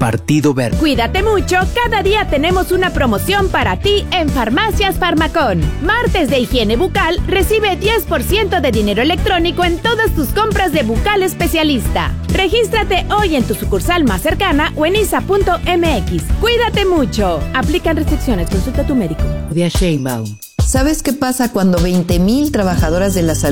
Partido Verde. Cuídate mucho, cada día tenemos una promoción para ti en Farmacias Farmacón. Martes de higiene bucal, recibe 10% de dinero electrónico en todas tus compras de Bucal Especialista. Regístrate hoy en tu sucursal más cercana o en isa.mx. Cuídate mucho. Aplican restricciones, consulta a tu médico. ¿Sabes qué pasa cuando 20,000 trabajadoras de la salud